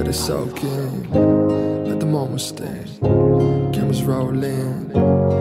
it soak in. Let the moment stay. Cameras rolling,